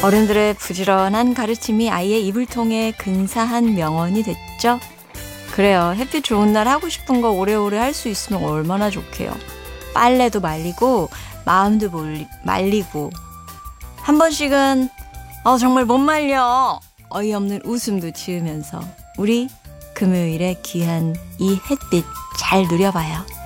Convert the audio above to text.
어른들의 부지런한 가르침이 아이의 입을 통해 근사한 명언이 됐죠. 그래요. 햇빛 좋은 날 하고 싶은 거 오래오래 할 수 있으면 얼마나 좋게요. 빨래도 말리고 마음도 말리고 한 번씩은 정말 못 말려 어이없는 웃음도 지으면서 우리 금요일에 귀한 이 햇빛 잘 누려봐요.